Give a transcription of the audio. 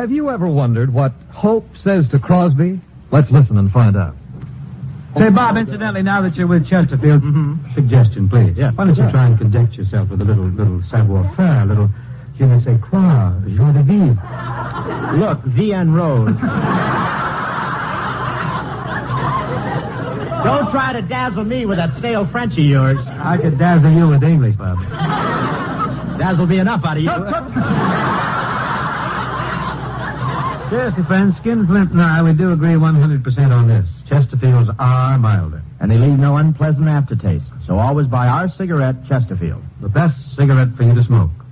have you ever wondered what Hope says to Crosby? Let's listen and find out. Say, Bob, incidentally, now that you're with Chesterfield, suggestion, please. Yeah. Why don't you try and conduct yourself with a little savoir-faire, a little je ne sais quoi, joie de vivre. Look, Vienne Rose. Don't try to dazzle me with that stale French of yours. I could dazzle you with English, Bob. That'll be enough out of you. Seriously, friends, Skinflint and I, we do agree 100% on this. Chesterfields are milder. And they leave no unpleasant aftertaste. So always buy our cigarette, Chesterfield. The best cigarette for you to smoke.